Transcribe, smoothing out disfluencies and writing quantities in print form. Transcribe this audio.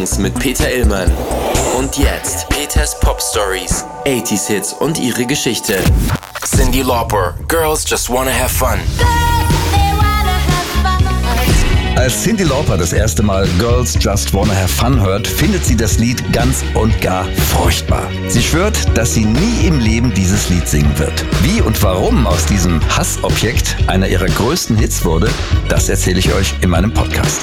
Songs mit Peter Illmann. Und jetzt Peters Pop Stories, 80s Hits und ihre Geschichte. Cyndi Lauper, Girls Just Wanna Have Fun. Als Cyndi Lauper das erste Mal Girls Just Wanna Have Fun hört, findet sie das Lied ganz und gar furchtbar. Sie schwört, dass sie nie im Leben dieses Lied singen wird. Wie und warum aus diesem Hassobjekt einer ihrer größten Hits wurde, das erzähle ich euch in meinem Podcast.